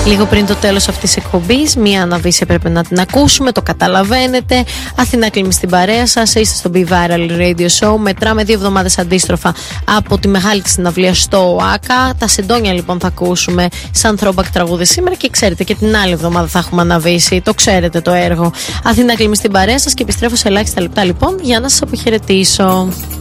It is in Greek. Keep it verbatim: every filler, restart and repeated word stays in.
Λίγο πριν το τέλος αυτής της εκπομπής, μία αναβίση έπρεπε να την ακούσουμε, το καταλαβαίνετε. Αθηνά Κλίμη στην παρέα σας, είστε στο Be Viral Radio Show. Μετράμε δύο εβδομάδες αντίστροφα από τη μεγάλη της συναυλία στο ΟΑΚΑ. Τα Συντόνια λοιπόν θα ακούσουμε σαν throwback τραγούδι σήμερα και ξέρετε και την άλλη εβδομάδα θα έχουμε αναβίση. Το ξέρετε το έργο. Αθηνά Κλίμη στην παρέα σας και επιστρέφω σε ελάχιστα λεπτά λοιπόν για να σας αποχαιρετήσω.